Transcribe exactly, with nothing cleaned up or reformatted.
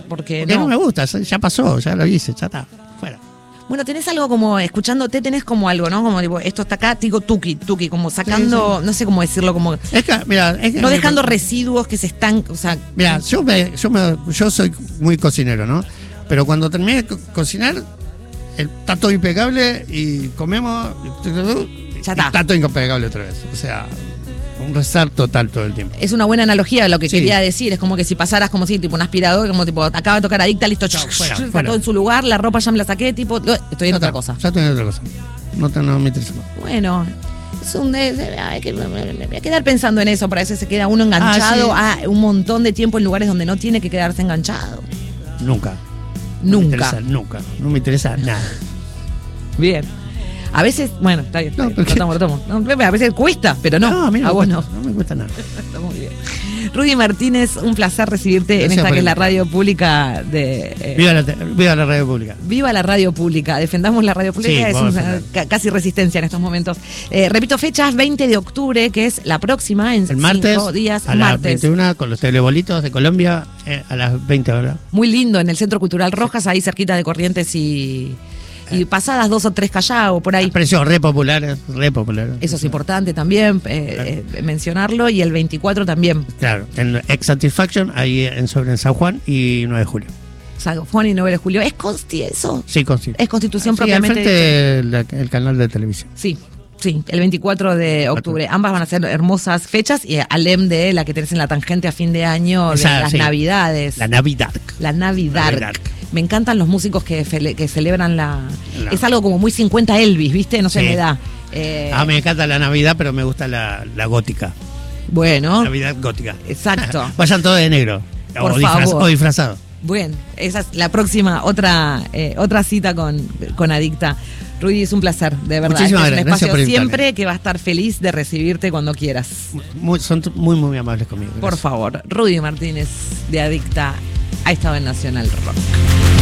porque, Porque no. no me gusta, ya pasó, ya lo hice, ya está, fuera. Bueno, tenés algo como, escuchándote, tenés como algo, ¿no? Como tipo, esto está acá, digo tuki, tuki, como sacando, Sí, sí. no sé cómo decirlo, como Es que, mira, es que, no dejando residuos que se están, o sea... Mira, yo, me, yo, me, yo soy muy cocinero, ¿no? Pero cuando terminé de co- cocinar, el- está todo impecable y comemos, y, Ya y está. está todo impecable otra vez. O sea, un rezar total todo el tiempo. Es una buena analogía de lo que Sí. quería decir. Es como que si pasaras como si, tipo, un aspirador, como tipo, acaba de tocar Adicta, listo, Chao, fuera, está fuera. todo en su lugar, la ropa ya me la saqué, tipo, estoy en Ya otra está, cosa. Ya estoy en otra cosa. No, te, no me interesa más. Bueno, es un de- de- hay que, me me voy a quedar pensando en eso, para veces se queda uno enganchado Ah, a un montón de tiempo en lugares donde no tiene que quedarse enganchado. Nunca. No me Nunca. interesa, nunca. No me interesa nada. Bien. A veces, bueno, está bien, está No, bien, ¿por lo qué? tomo, lo tomo. No, Pepe, a veces cuesta, pero no. a mí no a me vos cuesta, no. no me cuesta nada. Está muy bien. Rudy Martínez, un placer recibirte en Gracias esta por que es la invitarme. radio pública de... eh, Viva la, te- viva la radio pública. Viva la radio pública, defendamos la radio pública, Sí, es vamos a una- defender. ca- casi resistencia en estos momentos. Eh, repito, fechas veinte de octubre, que es la próxima, en El martes, cinco días, a las martes. veintiuna, con los telebolitos de Colombia, eh, a las veinte horas. Muy lindo, en el Centro Cultural Rojas, ahí cerquita de Corrientes y, y pasadas dos o tres Callao, por ahí. Precios re populares, re populares. Eso es importante también eh, eh, mencionarlo, y el veinticuatro también. Claro, en Ex Satisfaction, ahí en, sobre en San Juan y nueve de julio. San Juan y nueve de julio. ¿Es consti eso? Sí, con sí. Es Constitución Sí, propiamente enfrente dicha. del el canal de televisión. Sí, sí, el veinticuatro de octubre. Ambas van a ser hermosas fechas, y alem de la que tenés en la tangente a fin de año, de Esa, las sí. Navidades. La Navidad. La Navidad. Navidad. Me encantan los músicos que, fele- que celebran la... La- Es algo como muy cincuenta Elvis, ¿viste? No se Sí. me da. Eh, Ah, me encanta la Navidad, pero me gusta la, la gótica. bueno, Navidad gótica. exacto. Vayan todos de negro. Por o, disfraz- favor. o disfrazado. Bueno, esa es la próxima, otra eh, otra cita con, con Adicta. Rudy, es un placer, de verdad. Muchísimas Este es un gracias, gracias espacio por invitarme. siempre que va a estar feliz de recibirte cuando quieras. Muy- son t- muy, muy amables conmigo. Por Gracias. favor, Rudy Martínez de Adicta ha estado en Nacional Rock.